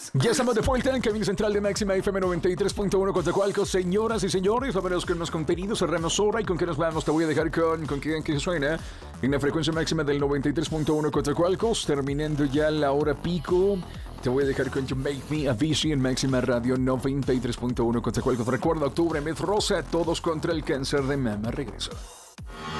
Ya estamos de vuelta en cabina central de Máxima FM 93.1 Coatzacoalcos. Señoras y señores, a ver los que nos contenidos cerramos hora y con qué nos vamos. Te voy a dejar con que suena en la frecuencia máxima del 93.1 Coatzacoalcos, terminando ya la hora pico. Te voy a dejar con You Make Me Avicii en Máxima Radio 93.1 Coatzacoalcos. Recuerda, octubre, mes rosa, todos contra el cáncer de mama. Regreso.